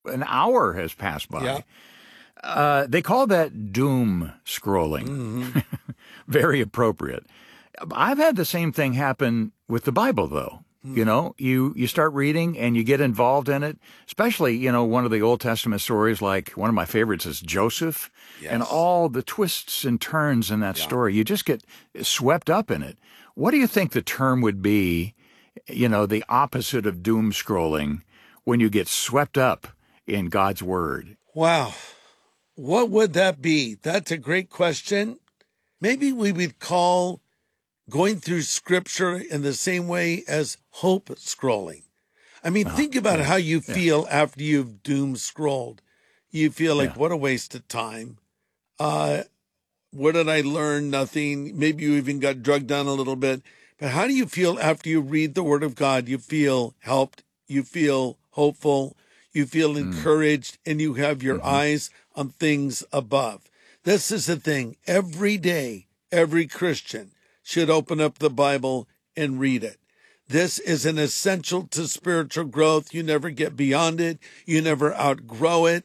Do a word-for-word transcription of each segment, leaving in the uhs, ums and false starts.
an hour has passed by. Yeah. Uh, they call that doom scrolling. Mm-hmm. Very appropriate. I've had the same thing happen with the Bible, though. Mm. You know, you, you start reading and you get involved in it, especially, you know, one of the Old Testament stories, like one of my favorites is Joseph, yes. and all the twists and turns in that yeah. story. You just get swept up in it. What do you think the term would be, you know, the opposite of doom scrolling, when you get swept up in God's Word? Wow. What would that be? That's a great question. Maybe we would call going through Scripture in the same way as hope scrolling. I mean, uh-huh. think about yeah. how you feel yeah. after you've doom scrolled. You feel like, yeah. what a waste of time. Uh, what did I learn? Nothing. Maybe you even got drugged down a little bit. But how do you feel after you read the Word of God? You feel helped. You feel hopeful. You feel encouraged, mm. and you have your mm-hmm. eyes on things above. This is the thing. Every day, every Christian should open up the Bible and read it. This is an essential to spiritual growth. You never get beyond it. You never outgrow it.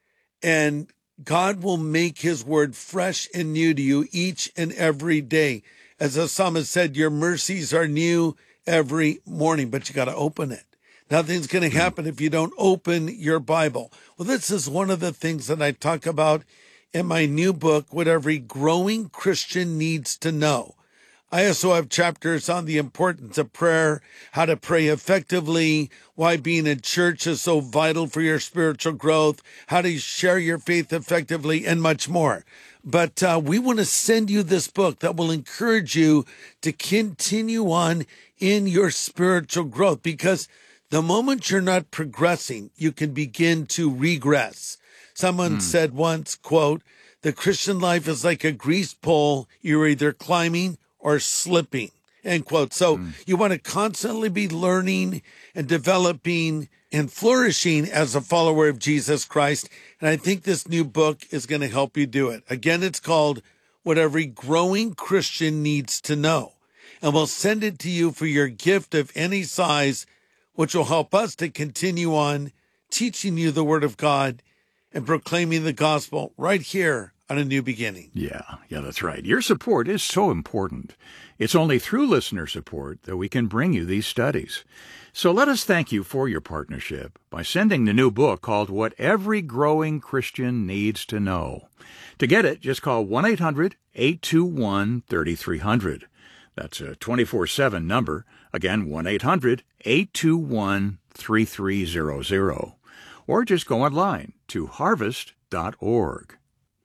And God will make his word fresh and new to you each and every day. As the psalmist said, your mercies are new every morning, but you got to open it. Nothing's going to happen if you don't open your Bible. Well, this is one of the things that I talk about in my new book, What Every Growing Christian Needs to Know. I also have chapters on the importance of prayer, how to pray effectively, why being in church is so vital for your spiritual growth, how to share your faith effectively, and much more. But uh, we want to send you this book that will encourage you to continue on in your spiritual growth, because the moment you're not progressing, you can begin to regress. Someone mm. said once, quote, the Christian life is like a greased pole. You're either climbing or slipping, end quote. So mm. you want to constantly be learning and developing and flourishing as a follower of Jesus Christ. And I think this new book is going to help you do it. Again, it's called What Every Growing Christian Needs to Know. And we'll send it to you for your gift of any size, which will help us to continue on teaching you the Word of God and proclaiming the gospel right here on A New Beginning. Yeah, yeah, that's right. Your support is so important. It's only through listener support that we can bring you these studies. So let us thank you for your partnership by sending the new book called What Every Growing Christian Needs to Know. To get it, just call one eight hundred eight two one three three zero zero. That's a twenty-four seven number. Again, one eight hundred eight two one three three zero zero. Or just go online to harvest dot org.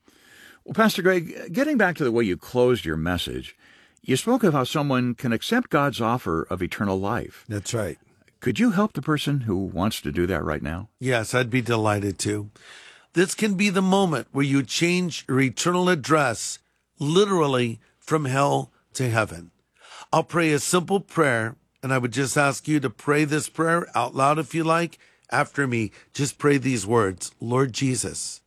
Well, Pastor Greg, getting back to the way you closed your message, you spoke of how someone can accept God's offer of eternal life. That's right. Could you help the person who wants to do that right now? Yes, I'd be delighted to. This can be the moment where you change your eternal address literally from hell to heaven. I'll pray a simple prayer, and I would just ask you to pray this prayer out loud if you like. After me, just pray these words. Lord Jesus,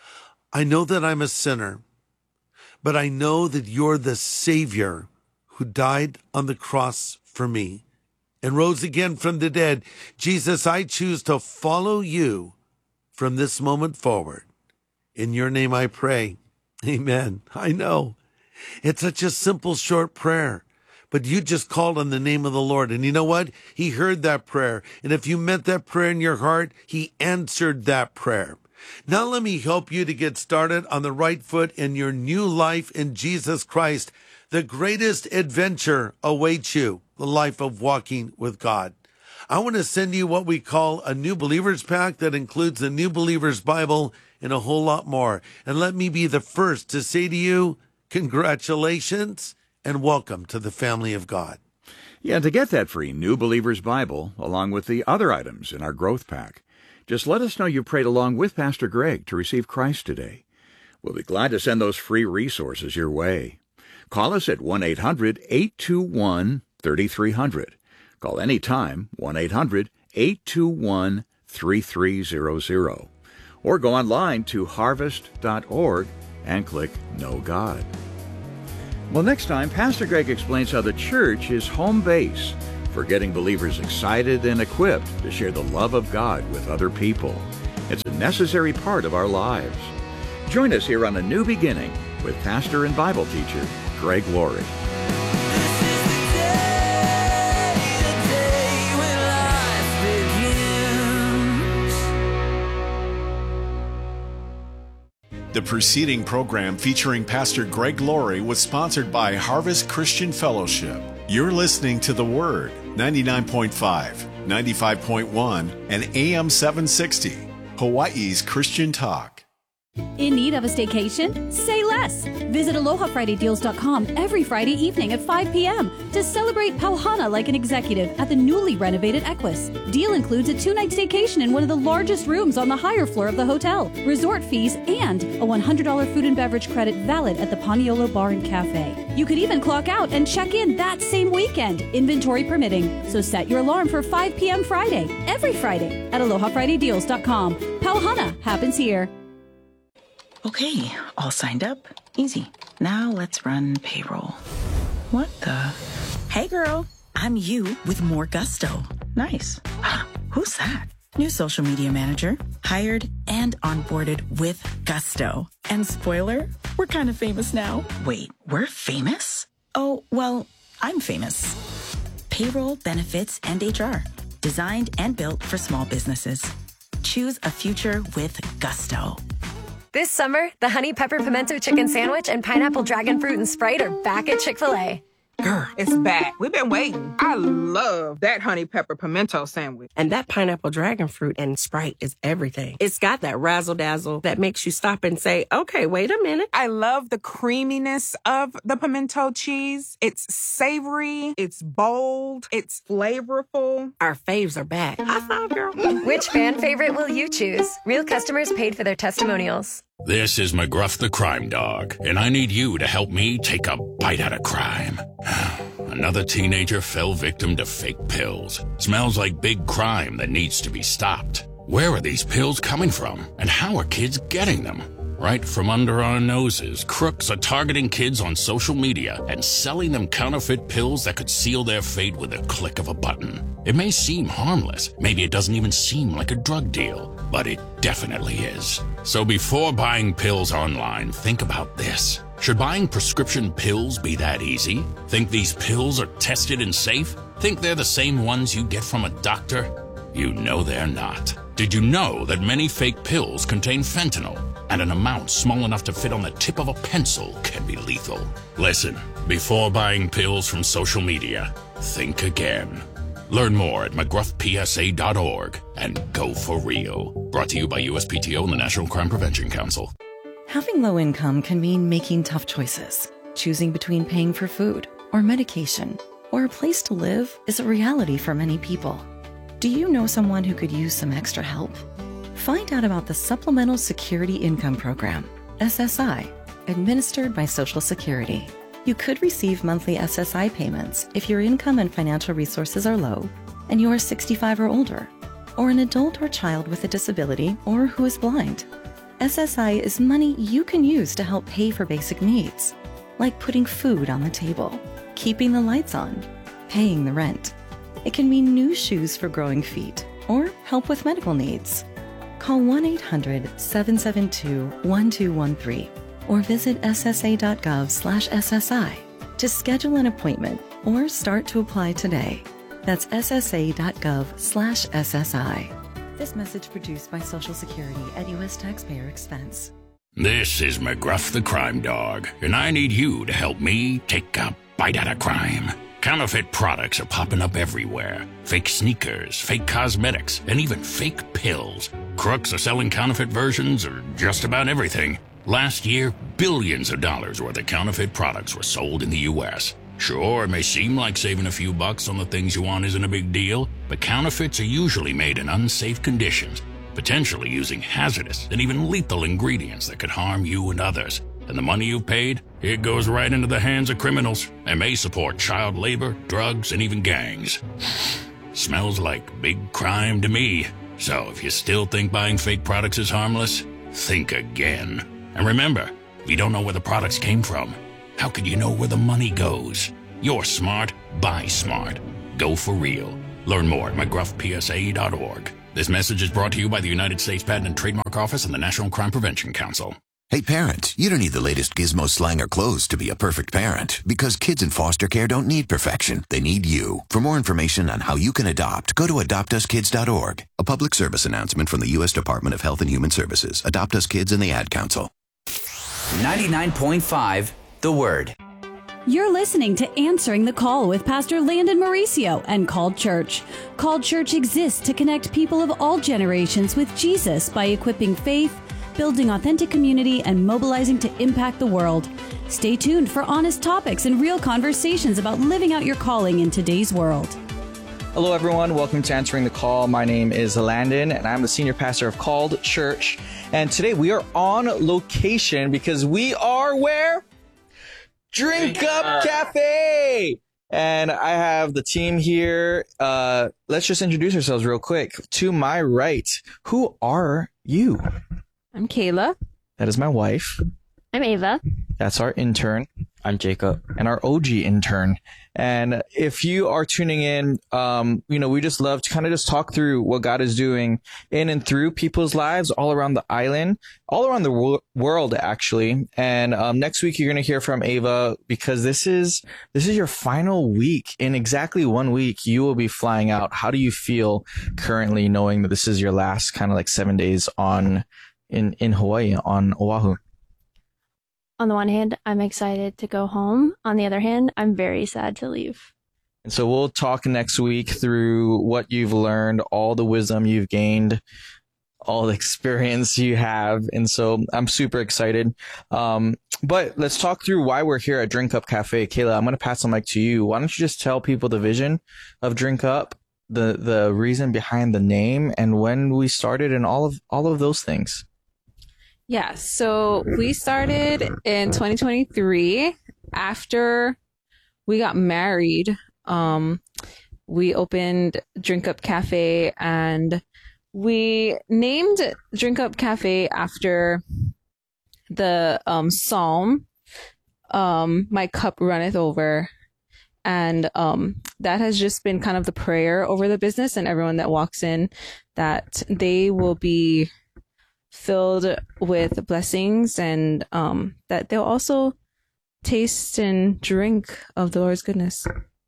I know that I'm a sinner, but I know that you're the Savior who died on the cross for me and rose again from the dead. Jesus, I choose to follow you from this moment forward. In your name I pray. Amen. I know. It's such a simple, short prayer. But you just called on the name of the Lord. And you know what? He heard that prayer. And if you meant that prayer in your heart, he answered that prayer. Now let me help you to get started on the right foot in your new life in Jesus Christ. The greatest adventure awaits you, the life of walking with God. I want to send you what we call a New Believers Pack that includes the New Believers Bible and a whole lot more. And let me be the first to say to you, congratulations and welcome to the family of God. Yeah, to get that free New Believers Bible, along with the other items in our Growth Pack, just let us know you prayed along with Pastor Greg to receive Christ today. We'll be glad to send those free resources your way. Call us at one eight hundred eight two one three three zero zero. Call anytime, one eight hundred eight two one three three zero zero. Or go online to harvest dot org and click Know God. Well, next time, Pastor Greg explains how the church is home base for getting believers excited and equipped to share the love of God with other people. It's a necessary part of our lives. Join us here on A New Beginning with pastor and Bible teacher Greg Laurie. The preceding program featuring Pastor Greg Laurie was sponsored by Harvest Christian Fellowship. You're listening to The Word, ninety-nine point five, ninety-five point one, and A M seven sixty, Hawaii's Christian Talk. In need of a staycation? Say less. Visit aloha friday deals dot com every Friday evening at five p.m. to celebrate Pauhana like an executive at the newly renovated Equus. Deal includes a two-night staycation in one of the largest rooms on the higher floor of the hotel, resort fees, and a one hundred dollars food and beverage credit valid at the Paniolo Bar and Cafe. You could even clock out and check in that same weekend, inventory permitting. So set your alarm for five p.m. Friday, every Friday at aloha friday deals dot com. Pauhana happens here. Okay, all signed up. Easy. Now let's run payroll. What the? Hey girl, I'm you with more gusto. Nice. Who's that? New social media manager. Hired and onboarded with gusto. And spoiler, we're kind of famous now. Wait, we're famous? Oh, well, I'm famous. Payroll, benefits, and H R. Designed and built for small businesses. Choose a future with gusto. This summer, the Honey Pepper Pimento Chicken Sandwich and Pineapple Dragon Fruit and Sprite are back at Chick-fil-A. Girl, it's back. We've been waiting. I love that Honey Pepper Pimento Sandwich. And that Pineapple Dragon Fruit and Sprite is everything. It's got that razzle-dazzle that makes you stop and say, okay, wait a minute. I love the creaminess of the pimento cheese. It's savory, it's bold, it's flavorful. Our faves are back. I thought, girl. Which fan favorite will you choose? Real customers paid for their testimonials. This is McGruff the Crime Dog, and I need you to help me take a bite out of crime. Another teenager fell victim to fake pills. Smells like big crime that needs to be stopped. Where are these pills coming from, and how are kids getting them? Right from under our noses, crooks are targeting kids on social media and selling them counterfeit pills that could seal their fate with a click of a button. It may seem harmless, maybe it doesn't even seem like a drug deal, but it definitely is. So before buying pills online, think about this. Should buying prescription pills be that easy? Think these pills are tested and safe? Think they're the same ones you get from a doctor? You know they're not. Did you know that many fake pills contain fentanyl? And an amount small enough to fit on the tip of a pencil can be lethal. Listen, before buying pills from social media, think again. Learn more at mcgruff p s a dot org and go for real. Brought to you by U S P T O and the National Crime Prevention Council. Having low income can mean making tough choices. Choosing between paying for food or medication or a place to live is a reality for many people. Do you know someone who could use some extra help? Find out about the Supplemental Security Income Program, S S I, administered by Social Security. You could receive monthly S S I payments if your income and financial resources are low and you are sixty-five or older, or an adult or child with a disability or who is blind. S S I is money you can use to help pay for basic needs, like putting food on the table, keeping the lights on, paying the rent. It can mean new shoes for growing feet or help with medical needs. Call one eight hundred seven seven two one two one three or visit ssa.gov slash SSI to schedule an appointment or start to apply today. That's ssa.gov slash SSI. This message produced by Social Security at U S taxpayer expense. This is McGruff the Crime Dog, and I need you to help me take a bite out of crime. Counterfeit products are popping up everywhere. Fake sneakers, fake cosmetics, and even fake pills. Crooks are selling counterfeit versions of just about everything. Last year, billions of dollars worth of counterfeit products were sold in the U S Sure, it may seem like saving a few bucks on the things you want isn't a big deal, but counterfeits are usually made in unsafe conditions, potentially using hazardous and even lethal ingredients that could harm you and others. And the money you've paid, it goes right into the hands of criminals and may support child labor, drugs, and even gangs. Smells like big crime to me. So if you still think buying fake products is harmless, think again. And remember, if you don't know where the products came from, how could you know where the money goes? You're smart, buy smart. Go for real. Learn more at mcgruff p s a dot org. This message is brought to you by the United States Patent and Trademark Office and the National Crime Prevention Council. Hey parents, you don't need the latest gizmo, slang, or clothes to be a perfect parent, because kids in foster care don't need perfection. They need you. For more information on how you can adopt, go to adopt us kids dot org. A public service announcement from the U S Department of Health and Human Services, Adopt Us Kids, and the Ad Council. ninety-nine point five, The Word. You're listening to Answering the Call with Pastor Landon Mauricio and Called Church. Called Church exists to connect people of all generations with Jesus by equipping faith, building authentic community, and mobilizing to impact the world. Stay tuned for honest topics and real conversations about living out your calling in today's world. Hello, everyone. Welcome to Answering the Call. My name is Landon, and I'm the senior pastor of Called Church. And today we are on location because we are where? Drink Up Cafe. And I have the team here. Uh, let's just introduce ourselves real quick. To my right, who are you? I'm Kayla. That is my wife. I'm Ava. That's our intern. I'm Jacob. And our O G intern. And if you are tuning in, um, you know, we just love to kind of just talk through what God is doing in and through people's lives all around the island, all around the wo- world, actually. And um, next week, you're going to hear from Ava, because this is this is your final week. In exactly one week, you will be flying out. How do you feel currently knowing that this is your last kind of like seven days on in, in Hawaii, on Oahu? On the one hand, I'm excited to go home. On the other hand, I'm very sad to leave. And so we'll talk next week through what you've learned, all the wisdom you've gained, all the experience you have. And so I'm super excited. Um, but let's talk through why we're here at Drink Up Cafe. Kayla, I'm going to pass the mic to you. Why don't you just tell people the vision of Drink Up, the, the reason behind the name, and when we started, and all of all of those things. Yeah, so we started in twenty twenty-three after we got married. Um, we opened Drink Up Cafe, and we named Drink Up Cafe after the um, psalm, um, "My cup runneth over." And um, that has just been kind of the prayer over the business and everyone that walks in, that they will be filled with blessings, and um, that they'll also taste and drink of the Lord's goodness.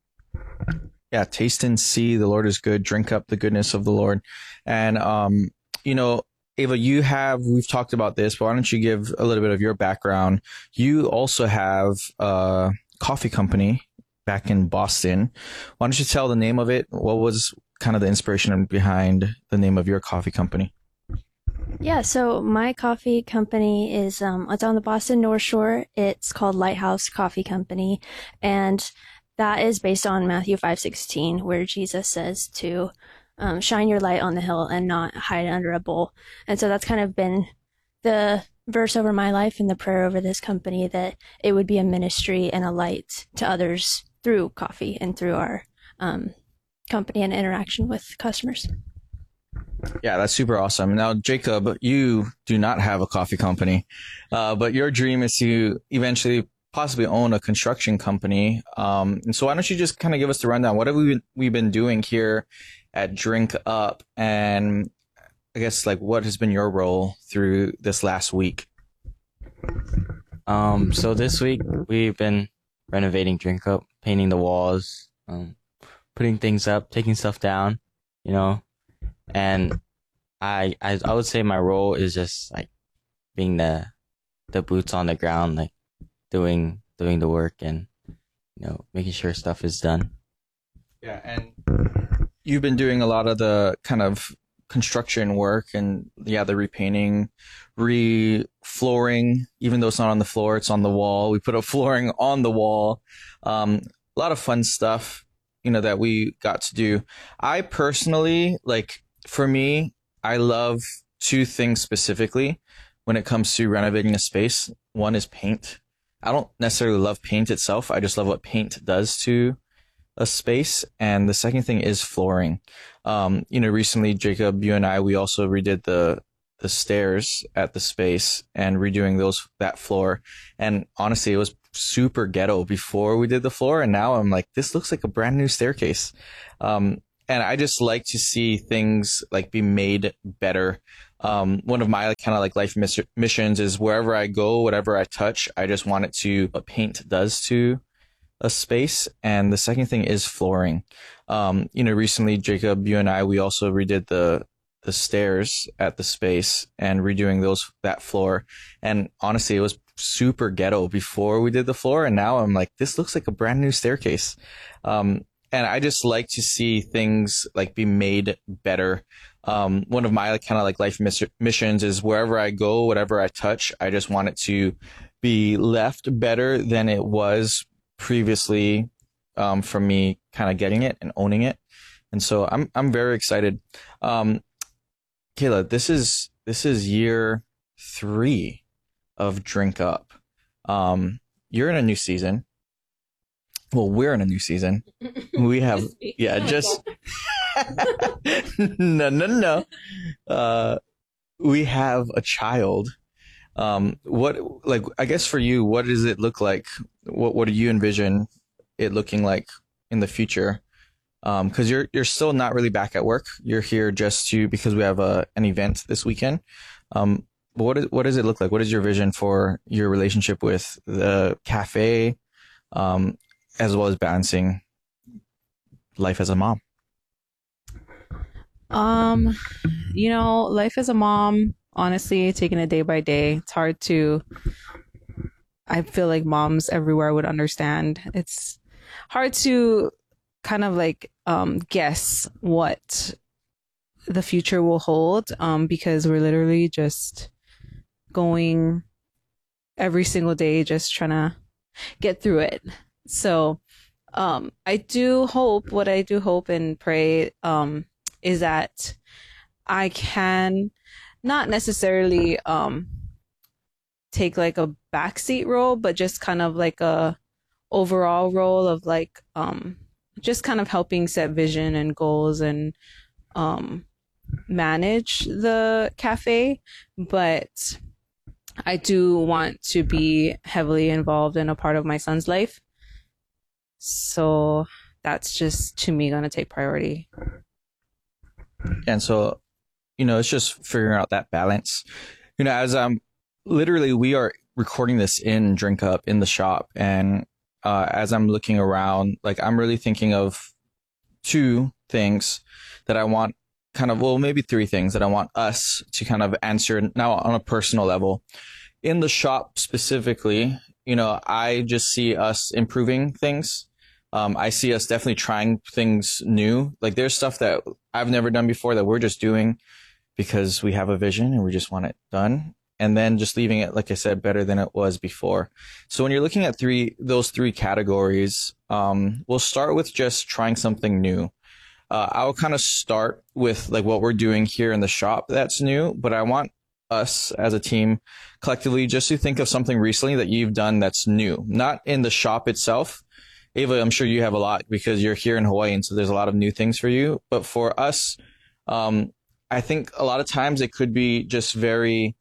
Yeah, taste and see the Lord is good. Drink up the goodness of the Lord. And, um, you know, Ava, you have, we've talked about this, but why don't you give a little bit of your background? You also have a coffee company back in Boston. Why don't you tell the name of it? What was kind of the inspiration behind the name of your coffee company? Yeah, so my coffee company is, um, it's on the Boston North Shore. It's called Lighthouse Coffee Company. And that is based on Matthew five sixteen, where Jesus says to um, shine your light on the hill and not hide under a bowl. And so that's kind of been the verse over my life and the prayer over this company, that it would be a ministry and a light to others through coffee and through our um, company and interaction with customers. Yeah, that's super awesome. Now, Jacob, you do not have a coffee company, uh, but your dream is to eventually possibly own a construction company. Um, and so why don't you just kind of give us the rundown? What have we been, we've been doing here at Drink Up? And I guess, like, what has been your role through this last week? Um, so this week we've been renovating Drink Up, painting the walls, um, putting things up, taking stuff down, you know. And I, I I would say my role is just like being the the boots on the ground, like doing doing the work and, you know, making sure stuff is done. Yeah, and you've been doing a lot of the kind of construction work, and yeah, the repainting, re-flooring. Even though it's not on the floor, it's on the wall. We put up flooring on the wall. Um, a lot of fun stuff, you know, that we got to do. I personally, like, for me, I love two things specifically when it comes to renovating a space. One is paint. I don't necessarily love paint itself. I just love what paint does to a space. And the second thing is flooring. Um, you know, recently, Jacob, you and I, we also redid the the stairs at the space and redoing those that floor. And honestly, it was super ghetto before we did the floor. And now I'm like, this looks like a brand new staircase. Um, and I just like to see things like be made better. Um, one of my like, kind of like life miss- missions is wherever I go, whatever I touch, I just want it to, what paint does to a space. And the second thing is flooring. Um, you know, recently, Jacob, you and I, we also redid the, the stairs at the space and redoing those, that floor. And honestly, it was super ghetto before we did the floor. And now I'm like, this looks like a brand new staircase. Um, and I just like to see things like be made better. Um, one of my like, kind of like life miss- missions is wherever I go, whatever I touch, I just want it to be left better than it was previously, um, from me kind of getting it and owning it. And so I'm, I'm very excited. Um, Kayla, this is, this is year three of Drink Up. Um, you're in a new season. Well, we're in a new season. We have, yeah, just, no, no, no. Uh, we have a child. Um, what, like, I guess for you, what does it look like? What, what do you envision it looking like in the future? Um, cause you're, you're still not really back at work. You're here just to, because we have a, an event this weekend. Um, but what is, what does it look like? What is your vision for your relationship with the cafe? Um, as well as balancing life as a mom? Um, you know, life as a mom, honestly, taking it day by day, it's hard to, I feel like moms everywhere would understand. It's hard to kind of like, um, guess what the future will hold, um, because we're literally just going every single day, just trying to get through it. So, um, I do hope, what I do hope and pray, um, is that I can not necessarily, um, take like a backseat role, but just kind of like a overall role of like, um, just kind of helping set vision and goals and, um, manage the cafe. But I do want to be heavily involved in a part of my son's life. So that's just, to me, going to take priority. And so, you know, it's just figuring out that balance. You know, as I'm literally, we are recording this in Drink Up in the shop. And uh, as I'm looking around, like, I'm really thinking of two things that I want kind of, well, maybe three things that I want us to kind of answer now on a personal level. In the shop specifically, you know, I just see us improving things. Um, I see us definitely trying things new. Like there's stuff that I've never done before that we're just doing because we have a vision and we just want it done. And then just leaving it, like I said, better than it was before. So when you're looking at three, those three categories, um, we'll start with just trying something new. Uh, I'll kind of start with like what we're doing here in the shop that's new, but I want us as a team collectively just to think of something recently that you've done that's new, not in the shop itself. Ava, I'm sure you have a lot because you're here in Hawaii, and so there's a lot of new things for you. But for us, um, I think a lot of times it could be just very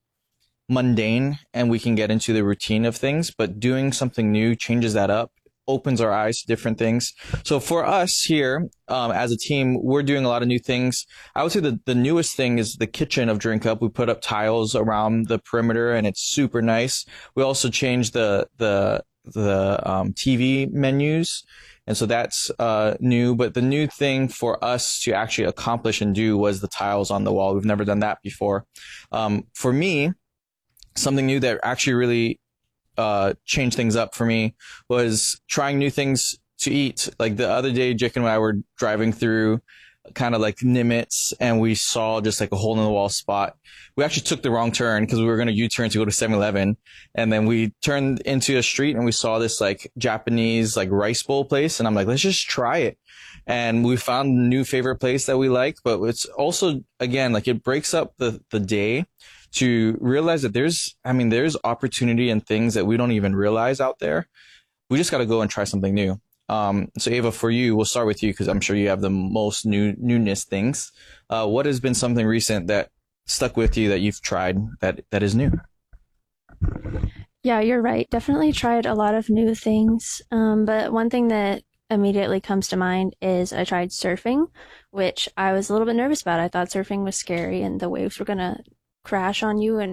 mundane and we can get into the routine of things, but doing something new changes that up, opens our eyes to different things. So for us here, um, as a team, we're doing a lot of new things. I would say the, the newest thing is the kitchen of Drink Up. We put up tiles around the perimeter and it's super nice. We also changed the, the, the, um, T V menus. And so that's, uh, new. But the new thing for us to actually accomplish and do was the tiles on the wall. We've never done that before. Um, for me, something new that actually really uh changed things up for me was trying new things to eat. Like the other day, Jake and I were driving through kind of like Nimitz and we saw just like a hole in the wall spot. We actually took the wrong turn because we were going to U-turn to go to seven eleven. And then we turned into a street and we saw this like Japanese like rice bowl place. And I'm like, let's just try it. And we found a new favorite place that we like, but it's also, again, like it breaks up the, the day to realize that there's, I mean, there's opportunity and things that we don't even realize out there. We just got to go and try something new. Um, so Ava, for you, we'll start with you because I'm sure you have the most new newness things. Uh, what has been something recent that stuck with you that you've tried that, that is new? Yeah, you're right. Definitely tried a lot of new things. Um, but one thing that immediately comes to mind is I tried surfing, which I was a little bit nervous about. I thought surfing was scary and the waves were going to crash on you and